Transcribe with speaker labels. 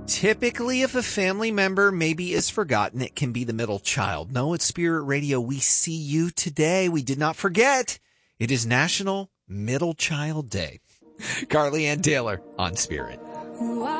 Speaker 1: Typically, if a family member maybe is forgotten, it can be the middle child. No, at Spirit Radio, we see you today. We did not forget. It is National Middle Child Day. Carly Ann Taylor on Spirit.